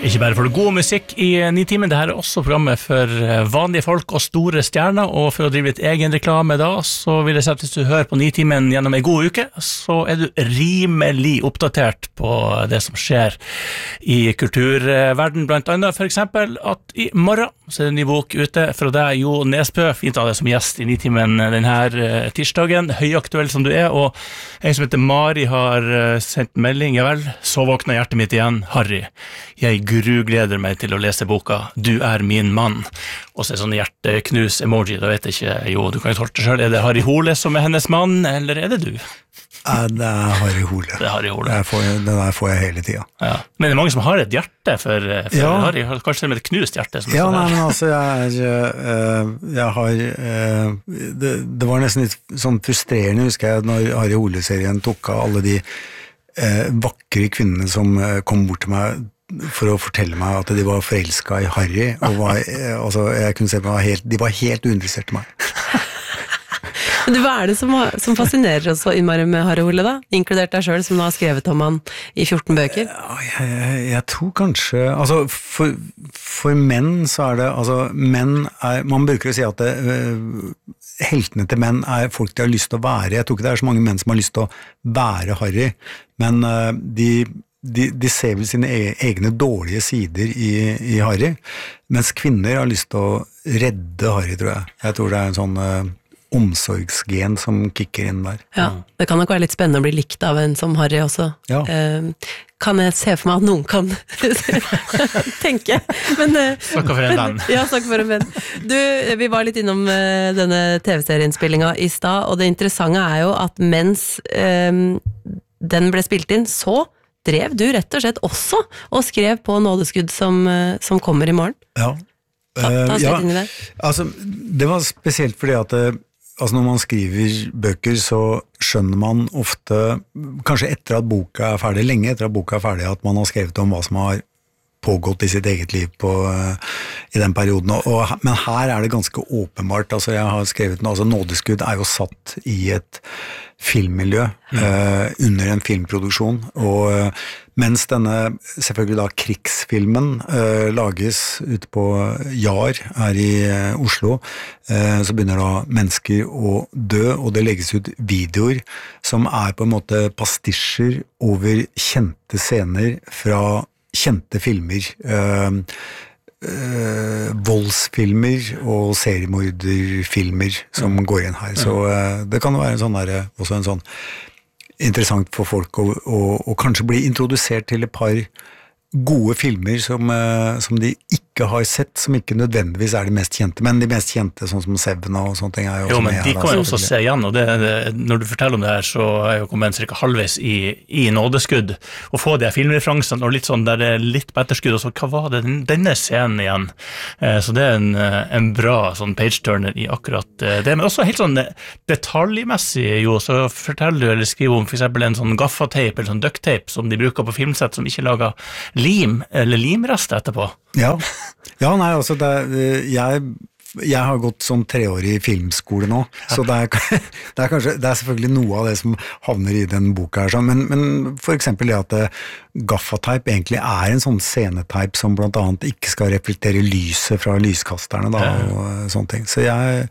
Ikke bare for det gode musikk i Nitimen, det her også programmet for vanlige folk og store stjerner, og for å drive litt egen reklame da, så vil jeg si at hvis du hører på Nitimen gjennom en god uke, så du rimelig oppdatert på det som skjer i kulturverden, blant annet for eksempel at i morgen så det en ny bok ute fra deg, Jo Nesbø, fint av deg som gjest i Nitimen denne tirsdagen, høyaktuell som du og en som heter Mari har sendt melding, ja vel, så våkner hjertet mitt igjen, Harry, jeg grugleder meg til å lese boka Du min mann, og så sånn hjerteknus-emoji, da vet jeg ikke, jo, du kan jo tolke selv, det Harry Hole som hennes mann, eller det du? Det Harry Hole. Det Harry Hole. Den der får jeg hele tiden. Ja. Men det mange som har et hjerte for ja. Harry, kanskje med et knust hjerte. Som ja, nei, men altså, jeg har, det var nesten litt sånn frustrerende, husker jeg, når Harry Hole-serien tok av alle de vakre kvinnene som kom bort til meg for å fortelle meg at de var forelsket i Harry, og altså, jeg kunne se at de var helt uinteressert i meg. Men hva det som fascinerer oss så innmari med Harry Hole da? Inkludert deg selv som nå har skrevet om han i 14 bøker? Jeg tror kanskje, altså for menn så det, altså menn man bruker å si at heltene til menn folk de har lyst til å være. Jeg tror ikke det så mange menn som har lyst til å være Harry, men de ser vel sine egne dårlige sider i Harry, mens kvinner har lyst til å redde Harry, tror jeg. Jeg tror det en sånn omsorgsgen som kicker inn der. Ja, det kan nok være litt spennende å bli likt av en som Harry også. Ja. Kan jeg se for meg at noen kan tenke. Men, snakker for en venn. Ja, snakker for en venn. Du, vi var litt innom denne TV-serieinnspillinga i stad, og det interessante jo at mens den ble spilt inn, så drev du rett og slett også og skrev på Nådeskudd som kommer i morgen. Ja. Ta oss litt inn i det. Altså, det var spesielt fordi at altså når man skriver bøker, så skjønner man ofte, kanskje etter at boka ferdig, lenge etter at boka ferdig, at man har skrevet om hva som har pågått i sitt eget liv i den perioden. Men her det ganske åpenbart, altså jeg har skrevet noe, altså Nådeskudd jo satt i et filmmiljø under en filmproduksjon, og mens denne selvfølgelig da krigsfilmen lages ute på Jar her i Oslo, så begynner da mennesker å dø, og det legges ut videoer som på en måte pastisjer over kjente scener fra kjente filmer, voldsfilmer og seriemorderfilmer som går inn her. Så det kan være også en sånn interessant for folk å kanskje bli introdusert til et par gode filmer som de ikke har sett, som ikke nødvendigvis de mest kjente, men de mest kjente, sånn som Seven og sånne ting jo men de kan jo også se igjen, og når du forteller om det her, så jo kommet cirka halvveis i Nådeskudd, og få de filmreferansene, og litt sånn der det litt på etterskudd, og så hva var det denne scenen igjen? Så det en bra sånn page-turner i akkurat det, men også helt sånn detaljmessig jo, så forteller du eller skriver om for eksempel en sånn gaffateip eller sånn duct-tape som de bruker på filmsett som ikke lager lim eller limrest etterpå. Ja, nei, altså jeg har gått sånn 3-årig filmskole nå, så det kanskje, det selvfølgelig noe av det som havner i den boka her, men for eksempel det at gaffateip egentlig en sånn sceneteip som blant annet ikke skal reflektere lyset fra lyskasterne da, og sånne ting. Så jeg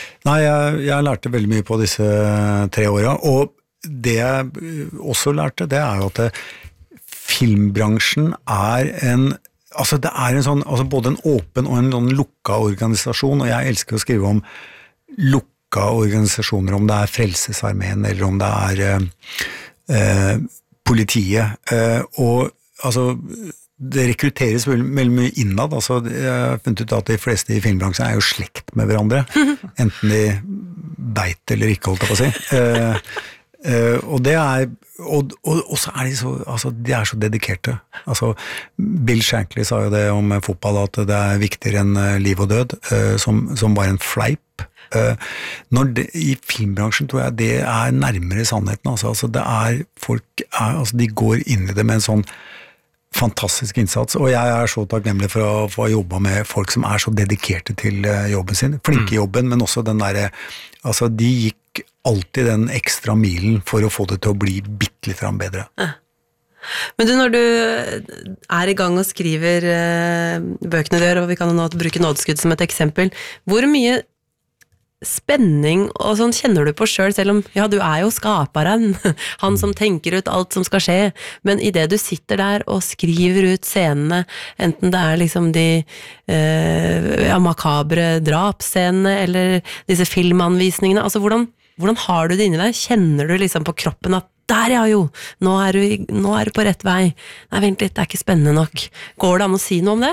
lærte veldig mye på disse 3 årene, og det jeg også lærte, det jo at filmbransjen altså det en sånn, altså både en åpen og en sånn lukka organisasjon, og jeg elsker å skrive om lukka organisasjoner, om det Frelsesarmeen, eller om det politiet, og altså det rekrutteres veldig mye innad, altså jeg har funnet ut at de fleste i filmbransjen jo slekt med hverandre, enten de vet eller ikke, holdt jeg på å si. Og det og så de så, altså de så dedikerte. Altså Bill Shankly sa jo det om fotball, at det viktigere enn liv og død, som var en fleip. I filmbransjen tror jeg det nærmere sannheten, altså det folk altså de går inn i det med en sånn fantastisk innsats, og jeg så takknemlig for å få jobba med folk som så dedikerte til jobben sin, flinke i jobben, men også den der, altså de gikk alltid den ekstra milen for å få det til å bli bitte litt bedre. Men du, når du er i gang og skriver bøkene dør, og vi kan nå bruke nådeskudd som et eksempel, hvor mye spenning og sånn kjenner du på selv om, ja, du er jo skaperen, han som tenker ut alt som skal skje, men i det du sitter der og skriver ut scenene, enten det er liksom de makabre drapsscenene, eller disse filmanvisningene, altså hvordan har du det inni deg? Kjenner du liksom på kroppen at der ja jo, nå er du på rett vei, nei vent litt, det er ikke spennende nok, går det an å si noe om det?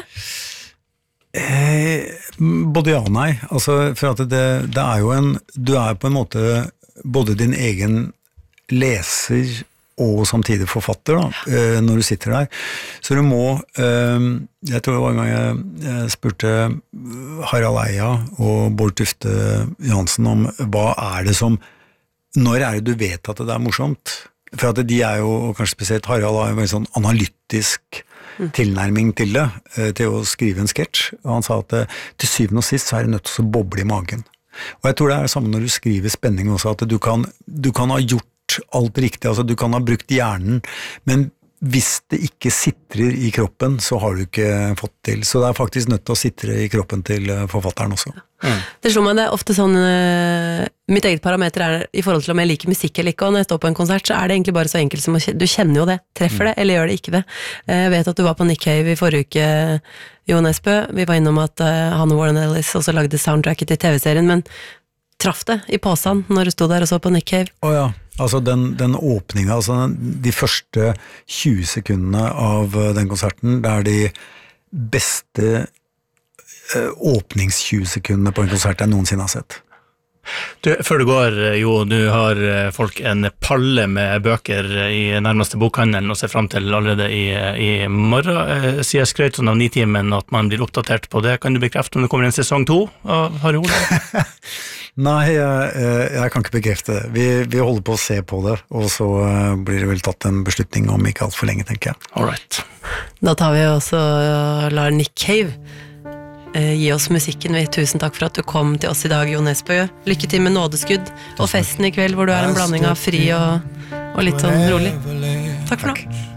Både ja og nei, altså for at det er jo du er på en måte både din egen leser og samtidig forfatter da, når du sitter der, så du må jeg tror det var en gang jeg spurte Harald Eia og Bård Tufte Johansen om hva er det som, når er det du vet at det er morsomt? For at de er jo, og kanskje spesielt Harald har en veldig sånn analytisk tilnærming til det, til å skrive en sketsj, og han sa at til syvende og sist så er det nødt til å boble i magen. Og jeg tror det er det samme når du skriver spenning også, at du kan ha gjort alt riktig, altså du kan ha brukt hjernen, men hvis det ikke sitrer i kroppen, så har du ikke fått til. Så det er faktisk nødt til å sitre i kroppen til forfatteren også. Det slår meg, det er ofte sånn, mitt eget parameter er i forhold til om jeg liker musikk eller ikke, og når jeg står på en konsert, så er det egentlig bare så enkelt som du kjenner jo det, treffer det, eller gjør det ikke det. Jeg vet at du var på Nick Cave i forrige uke, Jo Nesbø, vi var innom at han og Warren Ellis også lagde soundtracket til TV-serien, men traff det i påsan når du stod der og så på Nick Cave? Ja, altså den åpningen, altså de første 20 sekundene av den konserten, det er de beste åpnings 20 sekundene på en konsert jeg noensinne har sett. Du, før du går, Jo, du har folk en palle med bøker i nærmeste bokhandelen og ser frem til allerede i morgen. Sier jeg skrøt sånn av Nitimen at man blir oppdatert på det. Kan du bekrefte om det kommer en sesong 2 av Harry Hole? Nei, jeg kan ikke bekrefte det. Vi holder på å se på det, og så blir det vel tatt en beslutning om ikke alt for lenge, tenker jeg. All right. Da tar vi også lar Nick Cave gi oss musikken. Tusen takk for at du kom til oss i dag, Jo Nesbø. Lykke til med nådeskudd og festen i kveld, hvor du er en blanding av fri og litt sånn rolig. Takk for nå.